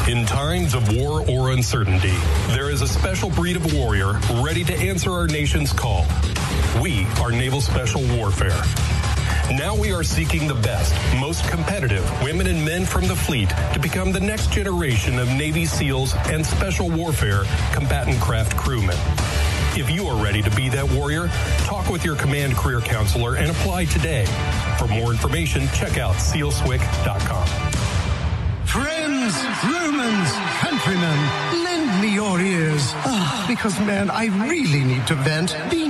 In times of war or uncertainty, there is a special breed of warrior ready to answer our nation's call. We are Naval Special Warfare. Now we are seeking the best, most competitive women and men from the fleet to become the next generation of Navy SEALs and Special Warfare combatant craft crewmen. If you are ready to be that warrior, talk with your command career counselor and apply today. For more information, check out SEALSWIC.com. Friends, Romans, countrymen, lend me your ears. Because, man, I really need to vent.